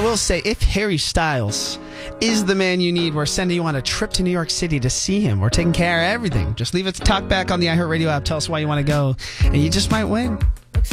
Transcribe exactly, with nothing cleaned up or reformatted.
will say, if Harry Styles is the man you need, we're sending you on a trip to New York City to see him. We're taking care of everything. Just leave it to talk back on the iHeartRadio app. Tell us why you want to go, and you just might win.